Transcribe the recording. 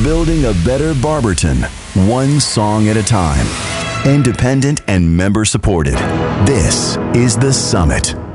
Building a better Barberton, one song at a time. Independent and member supported. This is The Summit.